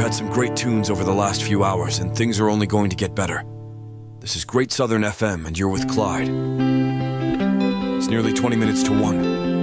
had some great tunes over the last few hours, and things are only going to get better. This is Great Southern FM, and you're with Clyde. It's nearly 20 minutes to 1.